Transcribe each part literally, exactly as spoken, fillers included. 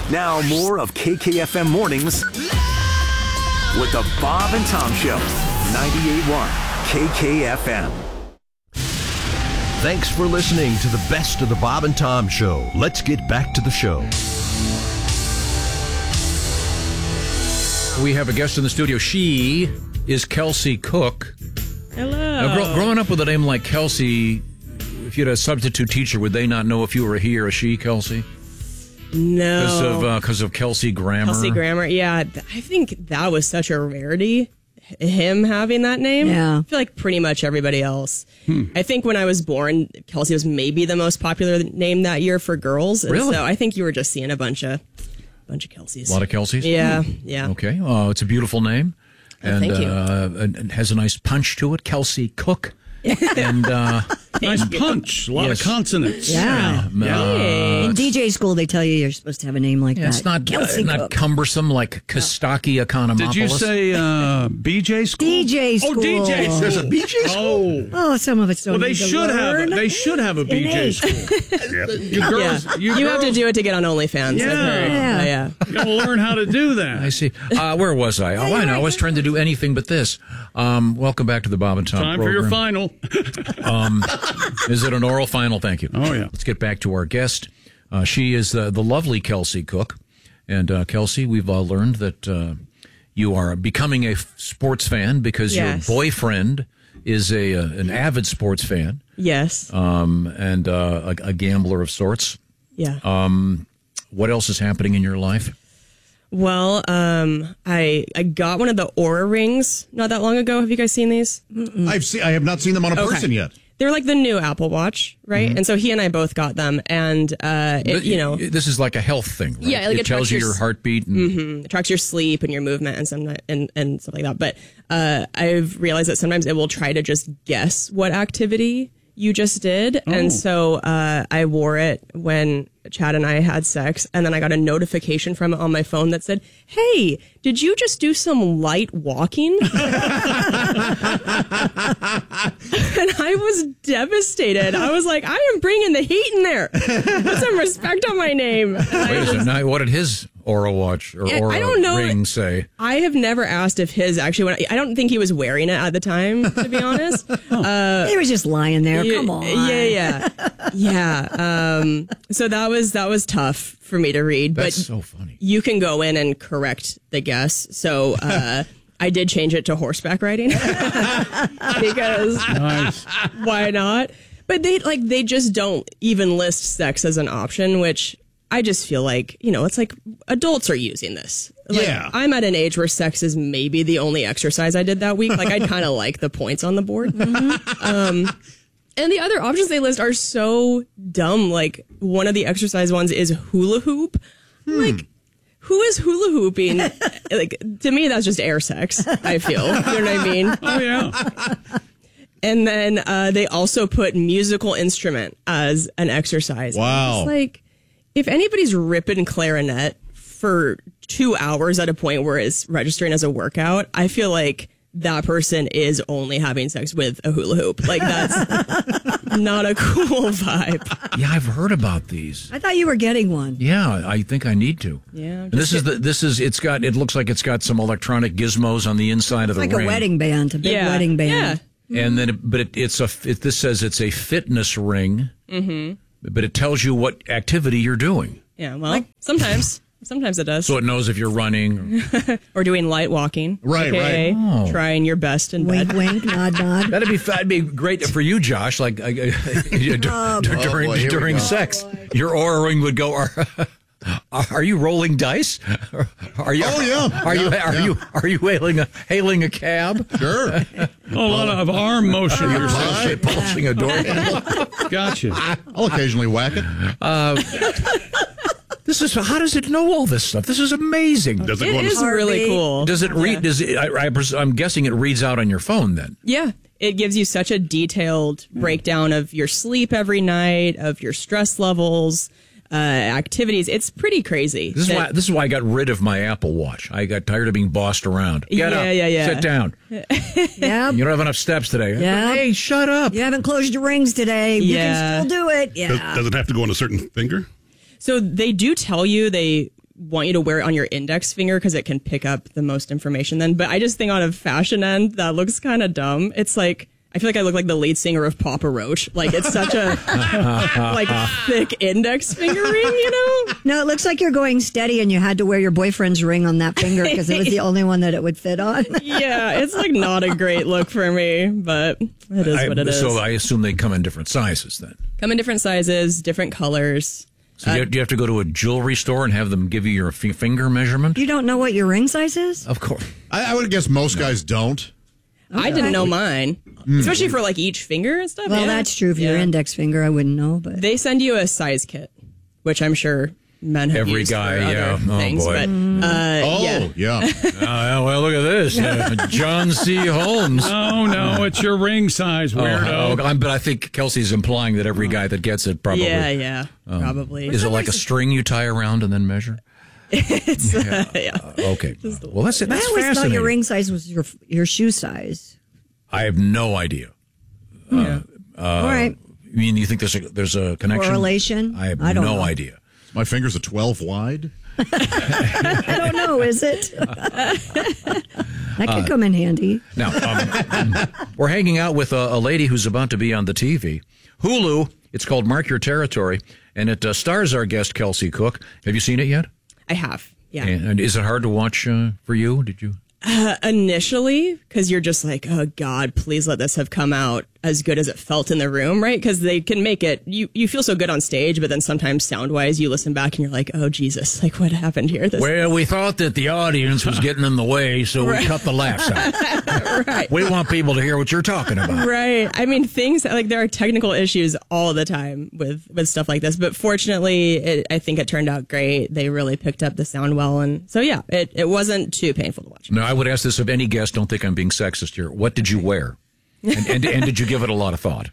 Now more of K K F M Mornings with the Bob and Tom Show. ninety-eight point one K K F M. Thanks for listening to the best of the Bob and Tom Show. Let's get back to the show. We have a guest in the studio. She is Kelsey Cook. Hello. Now, grow, growing up with a name like Kelsey, if you had a substitute teacher, would they not know if you were a he or a she, Kelsey? No. Because of, because of Kelsey Grammer? Kelsey Grammer, yeah. I think that was such a rarity, him having that name. Yeah. I feel like pretty much everybody else. Hmm. I think when I was born, Kelsey was maybe the most popular name that year for girls. And Really? So I think you were just seeing a bunch of bunch of Kelseys. A lot of Kelseys? Yeah, yeah. Okay. Uh, it's a beautiful name. And, thank you. Uh, and it has a nice punch to it. Kelsey Cook. And uh, nice punch. A lot Yes. of consonants. Yeah. uh, In D J school, they tell you you're supposed to have a name like yeah, that. it's not uh, Kelsey not Cook. cumbersome like Kostaki Economopoulos. Did you say uh, B J school? D J school. Oh, D J. There's a B J school? Oh. Oh, some of it's don't Well, they need to should have. learn. A, they should have a B J eight. school. You Yeah. girls, you, You have to girls, do it to get on OnlyFans. Yeah. I've heard. Yeah. Uh, yeah. You gotta learn how to do that. I see. Uh, where was I? Oh, I know. I was trying to do anything but this. Um, welcome back to the Bob and Tom Time for program. your final. Um, is it an oral final? Thank you. Oh, yeah. Let's get back to our guest. Uh, she is uh, the lovely Kelsey Cook. And uh, Kelsey, we've uh, learned that uh, you are becoming a f- sports fan because Yes. your boyfriend is a uh, an avid sports fan Yes. um, and uh, a, a gambler of sorts. yeah. Um, what else is happening in your life? Well, um, I I got one of the Aura rings not that long ago. Have you guys seen these? I've seen. I have not seen them on a Okay. person yet. They're like the new Apple Watch, right? Mm-hmm. And so he and I both got them, and uh, it, But you know, this is like a health thing, right? Yeah, like it it tells tracks you your your s- heartbeat. And, mhm, it tracks your sleep and your movement and some and and stuff like that. But uh, I've realized that sometimes it will try to just guess what activity you just did, Oh. and so uh, I wore it when Chad and I had sex, and then I got a notification from it on my phone that said, "Hey, did you just do some light walking?" And I was devastated. I was like, I am bringing the heat in there. Put some respect on my name. And I Wait a just- second. Now, what did his Aura watch or Yeah, I Aura don't know. ring say? I have never asked if his actually went. I don't think he was wearing it at the time, to be honest. Uh, He was just lying there. yeah, Come on. Yeah, yeah, yeah. Um, so that was that was tough for me to read. That's but so funny. you can go in and correct the guess. So uh, I did change it to horseback riding because Nice. why not? But they like they just don't even list sex as an option, which I just feel like, you know, it's like adults are using this. Like, Yeah. I'm at an age where sex is maybe the only exercise I did that week. Like I'd kind of like the points on the board. Um, and the other options they list are so dumb. Like one of the exercise ones is hula hoop. Like who is hula hooping? Like to me, that's just air sex. I feel. You know what I mean? Oh, yeah. And then uh, they also put musical instrument as an exercise. Wow. It's like, if anybody's ripping clarinet for two hours at a point where it's registering as a workout, I feel like that person is only having sex with a hula hoop. Like, that's not a cool vibe. Yeah, I've heard about these. I thought you were getting one. Yeah, I think I need to. Yeah. And this is the this is it's got it looks like it's got some electronic gizmos on the inside of the Like ring. a wedding band, a big yeah. wedding band. And then, it, but it, it's a. It, this says it's a fitness ring. Mm-hmm. But it tells you what activity you're doing, Yeah. Yeah. Well, sometimes. Sometimes it does. so it knows if you're running. Or doing light walking. Right, A K A right. Oh. Trying your best in Wink, bed. wink, nod, nod. That'd be that'd be great for you, Josh. Like uh, uh, during boy, here we during go. sex, your aura ring would go. Are, are you rolling dice? Are you? Oh, yeah. Are you? Yeah, Are yeah. you? Are you hailing a hailing a cab? Sure. Oh, a lot of arm motion. You're saying. Pulsing, pulsing a door handle. Gotcha. I'll occasionally whack it. This is how does it know all this stuff? This is amazing. Does it It go on is the, really Heartbeat. cool. Does it read? Does it, I, I, pres- I'm guessing it reads out on your phone then. Yeah. It gives you such a detailed breakdown of your sleep every night, of your stress levels, uh, activities. It's pretty crazy. This is that- why. This is why I got rid of my Apple Watch. I got tired of being bossed around. Get Yeah, up. yeah, yeah. Sit down. Yeah. You don't have enough steps today. Yeah. Hey, shut up. You haven't closed your rings today. You Yeah. can still do it. does, Yeah. does it have to go on a certain finger? So they do tell you they want you to wear it on your index finger because it can pick up the most information then. But I just think on a fashion end, that looks kind of dumb. It's like, I feel like I look like the lead singer of Papa Roach. Like, it's such a like thick index finger ring, you know? No, it looks like you're going steady and you had to wear your boyfriend's ring on that finger because it was the only one that it would fit on. Yeah, it's like not a great look for me, but it is I, what it is. So I assume they come in different sizes then. Come in different sizes, different colors. So Uh, you, do you have to go to a jewelry store and have them give you your f- finger measurement? You don't know what your ring size is? Of course. I, I would guess most guys don't. I didn't know mine, especially for like each finger and stuff. Well, yeah. that's true. For your Yeah. index finger, I wouldn't know. But They send you a size kit, which I'm sure men have Every used guy, for other yeah. Oh, things. boy. But, uh, Oh, yeah. yeah. Oh, well, look at this. Uh, John C. Holmes. Oh, no, it's your ring size, weirdo. Oh, I'm- but I think Kelsey's implying that every guy that gets it probably. Yeah, yeah, probably. Is it like a string you tie around and then measure? It's, uh, yeah. Uh, okay. Well, that's it. I That's always thought fascinating. your ring size was your your shoe size. I have no idea. Uh, All right. You mean you think there's a there's a connection? Correlation? I have I don't no know. idea. My finger's a twelve wide. I don't know, is it? That could come in handy. Now, um, we're hanging out with a, a lady who's about to be on the T V. Hulu, it's called Mark Your Territory, and it uh, stars our guest, Kelsey Cook. Have you seen it yet? I have. Yeah. And, and is it hard to watch uh, for you? Did you? Uh, initially, because you're just like, oh God, please let this have come out as good as it felt in the room, right? Because they can make it, you, you feel so good on stage, but then sometimes sound wise, you listen back and you're like, oh Jesus, like what happened here? This Well, we thought that the audience was getting in the way, so we cut the laughs out. right. We want people to hear what you're talking about. Right. I mean, things like there are technical issues all the time with, with stuff like this, but fortunately, it, I think it turned out great. They really picked up the sound well. And so, yeah, it, it wasn't too painful to watch. Now, I would ask this of any guest. Don't think I'm being sexist here. What did you wear? And, and, and did you give it a lot of thought?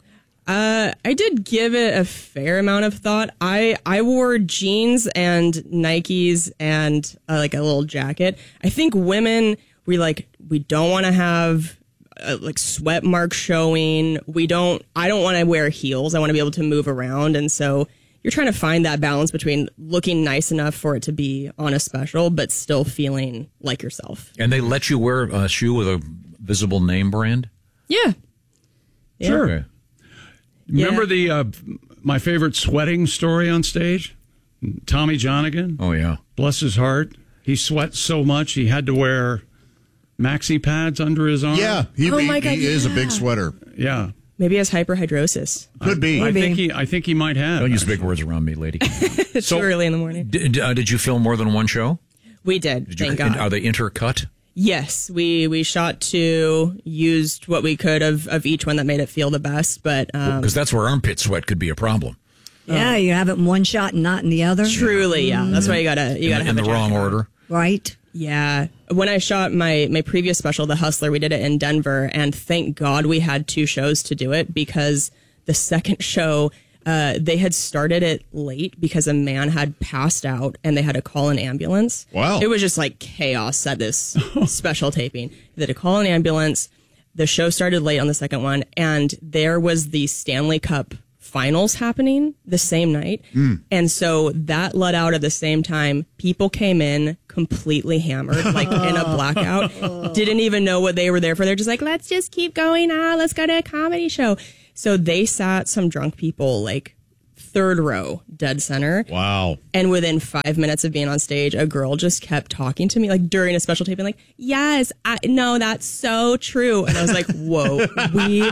Uh, I did give it a fair amount of thought. I, I wore jeans and Nikes and uh, like a little jacket. I think women, we like, we don't want to have uh, like sweat marks showing. We don't, I don't want to wear heels. I want to be able to move around. And so you're trying to find that balance between looking nice enough for it to be on a special, but still feeling like yourself. And they let you wear a shoe with a visible name brand? Yeah. Yeah. Sure. Okay. Remember Yeah. the uh, my favorite sweating story on stage? Tommy Johnigan, Oh, yeah. bless his heart. He sweats so much he had to wear maxi pads under his arm. Yeah, he, Oh he, my God, he is a yeah. big sweater. Yeah. Maybe he has hyperhidrosis. Could be. I Maybe. think he I think he might have. Don't use big words around me, lady. It's So- too early in the morning. Did, uh, did you film more than one show? We did. Did you, thank God. Are they intercut? Yes, we we shot two, used what we could of, of each one that made it feel the best, but um, Because that's where armpit sweat could be a problem. Yeah, you have it in one shot and not in the other. truly, yeah, that's why you gotta you In, gotta the- have in the it wrong jacked on. order. Right? Yeah, when I shot my my previous special, The Hustler, we did it in Denver, and thank God we had two shows to do it because the second show. Uh, they had started it late because a man had passed out and they had to call an ambulance. Wow. It was just like chaos at this special taping. They had to call an ambulance. The show started late on the second one, and there was the Stanley Cup finals happening the same night. And so that let out at the same time. People came in completely hammered, like in a blackout, didn't even know what they were there for. They're just like, let's just keep going. Ah, let's go to a comedy show. So they sat some drunk people like third row, dead center. Wow. And within five minutes of being on stage, a girl just kept talking to me, like during a special taping, like, yes, I, no, that's so true. And I was like, whoa, we,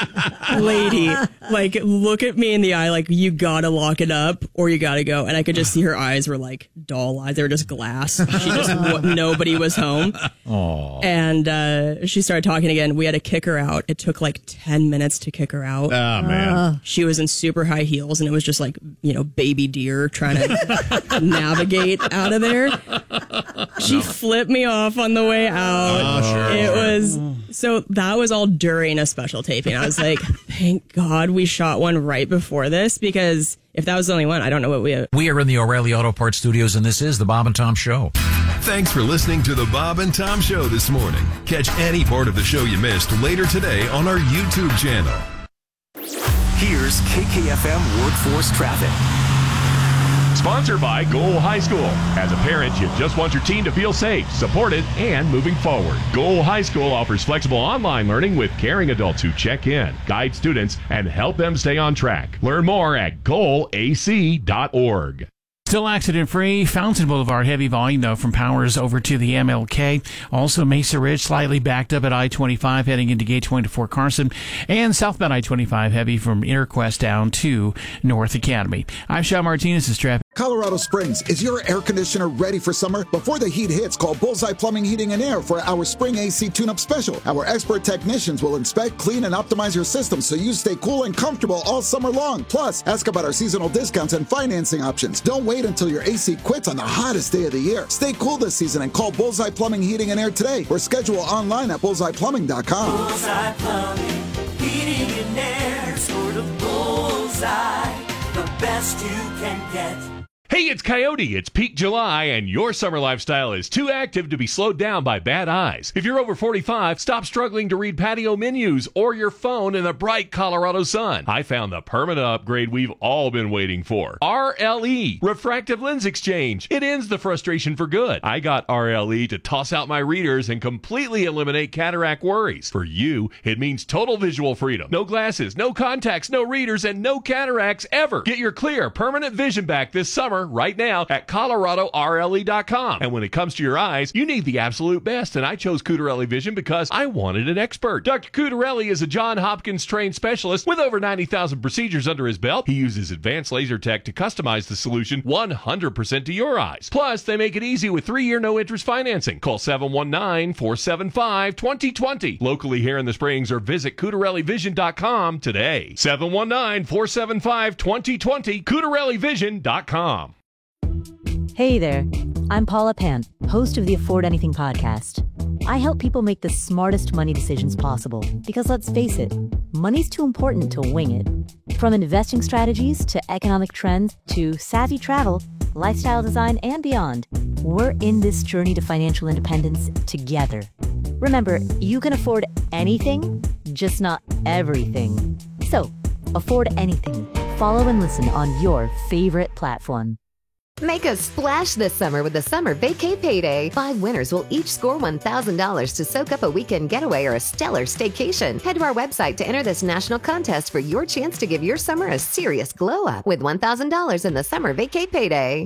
lady, like, look at me in the eye, like, you gotta lock it up or you gotta go. And I could just see her eyes were like doll eyes. They were just glass. She just, nobody was home. Aww. And uh, she started talking again. We had to kick her out. It took like ten minutes to kick her out. Ah, man. She was in super high heels, and it was just like, you know, baby deer trying to navigate out of there. She flipped me off on the way out. Oh, sure. It was so that was all during a special taping. I was like, thank God we shot one right before this, because if that was the only one, I don't know what we. We are in the O'Reilly Auto Parts studios, and this is the Bob and Tom Show. Thanks for listening to the Bob and Tom Show this morning. Catch any part of the show you missed later today on our YouTube channel. Here's K K F M Workforce Traffic. Sponsored by Goal High School. As a parent, you just want your team to feel safe, supported, and moving forward. Goal High School offers flexible online learning with caring adults who check in, guide students, and help them stay on track. Learn more at goal a c dot org. Still accident-free. Fountain Boulevard, heavy volume, though, from Powers over to the M L K. Also, Mesa Ridge, slightly backed up at I twenty-five, heading into Gate twenty to Fort Carson. And southbound I twenty-five, heavy from Interquest down to North Academy. I'm Sean Martinez. This is traffic. Colorado Springs, is your air conditioner ready for summer? Before the heat hits, call Bullseye Plumbing, Heating, and Air for our spring A C tune-up special. Our expert technicians will inspect, clean, and optimize your system so you stay cool and comfortable all summer long. Plus, ask about our seasonal discounts and financing options. Don't wait until your A C quits on the hottest day of the year. Stay cool this season and call Bullseye Plumbing, Heating, and Air today or schedule online at bullseye plumbing dot com. Bullseye Plumbing, Heating, and Air, sort of bullseye, the best you can get. Hey, it's Coyote. It's peak July, and your summer lifestyle is too active to be slowed down by bad eyes. If you're over forty-five, stop struggling to read patio menus or your phone in the bright Colorado sun. I found the permanent upgrade we've all been waiting for. R L E, Refractive Lens Exchange. It ends the frustration for good. I got R L E to toss out my readers and completely eliminate cataract worries. For you, it means total visual freedom. No glasses, no contacts, no readers, and no cataracts ever. Get your clear, permanent vision back this summer right now at colorado r l e dot com. And when it comes to your eyes, you need the absolute best, and I chose Cutarelli Vision because I wanted an expert. Doctor Cutarelli is a Johns Hopkins trained specialist with over ninety thousand procedures under his belt. He uses advanced laser tech to customize the solution one hundred percent to your eyes. Plus, they make it easy with three-year no-interest financing. Call seven one nine, four seven five, two zero two zero locally here in the Springs or visit cutarelli vision dot com today. seven one nine, four seven five, two zero two zero, cutarelli vision dot com. Hey there, I'm Paula Pant, host of the Afford Anything podcast. I help people make the smartest money decisions possible because, let's face it, money's too important to wing it. From investing strategies to economic trends to savvy travel, lifestyle design, and beyond, we're in this journey to financial independence together. Remember, you can afford anything, just not everything. So, afford anything. Follow and listen on your favorite platform. Make a splash this summer with the Summer Vacay Payday. Five winners will each score one thousand dollars to soak up a weekend getaway or a stellar staycation. Head to our website to enter this national contest for your chance to give your summer a serious glow up with one thousand dollars in the Summer Vacay Payday.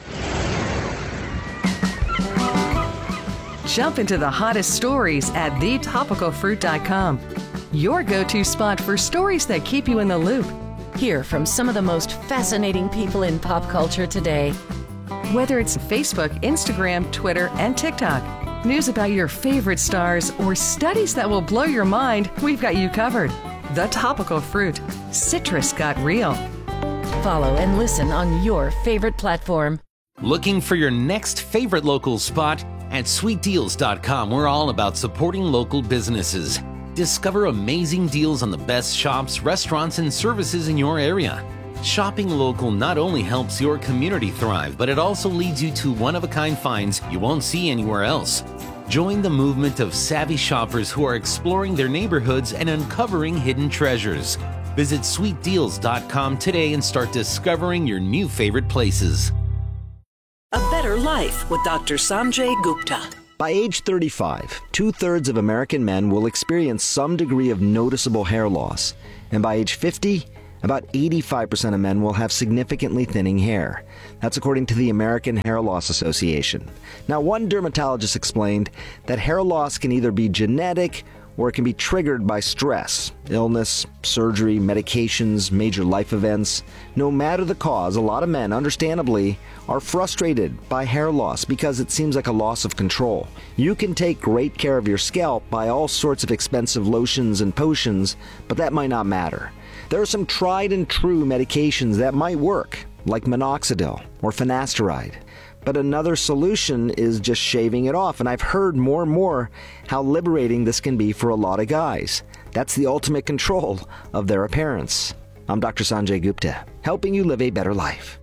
Jump into the hottest stories at the topical fruit dot com. Your go-to spot for stories that keep you in the loop. Hear from some of the most fascinating people in pop culture today. Whether it's Facebook, Instagram, Twitter, and TikTok, news about your favorite stars, or studies that will blow your mind, we've got you covered. The Topical Fruit. Citrus got real. Follow and listen on your favorite platform. Looking for your next favorite local spot? At sweet deals dot com, we're all about supporting local businesses. Discover amazing deals on the best shops, restaurants, and services in your area. Shopping local not only helps your community thrive, but it also leads you to one-of-a-kind finds you won't see anywhere else. Join the movement of savvy shoppers who are exploring their neighborhoods and uncovering hidden treasures. Visit sweet deals dot com today and start discovering your new favorite places. A Better Life with Doctor Sanjay Gupta. By age thirty-five, two-thirds of American men will experience some degree of noticeable hair loss. And by age fifty, about eighty-five percent of men will have significantly thinning hair. That's according to the American Hair Loss Association. Now, one dermatologist explained that hair loss can either be genetic or it can be triggered by stress, illness, surgery, medications, major life events. No matter the cause, a lot of men, understandably, are frustrated by hair loss because it seems like a loss of control. You can take great care of your scalp by all sorts of expensive lotions and potions, but that might not matter. There are some tried and true medications that might work, like minoxidil or finasteride. But another solution is just shaving it off, and I've heard more and more how liberating this can be for a lot of guys. That's the ultimate control of their appearance. I'm Doctor Sanjay Gupta, helping you live a better life.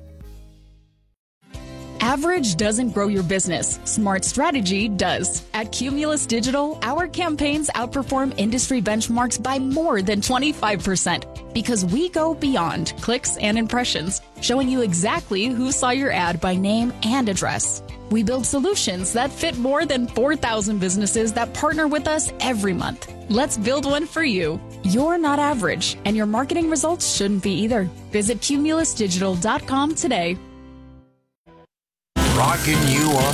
Average doesn't grow your business. Smart strategy does. At Cumulus Digital, our campaigns outperform industry benchmarks by more than twenty-five percent. Because we go beyond clicks and impressions, showing you exactly who saw your ad by name and address. We build solutions that fit more than four thousand businesses that partner with us every month. Let's build one for you. You're not average, and your marketing results shouldn't be either. Visit cumulus digital dot com today. Rocking you on